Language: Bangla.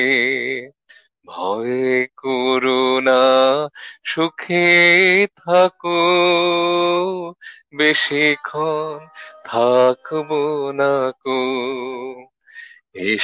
ভয় করো না, সুখে থাকো, বেশিক্ষণ থাকবো না কো।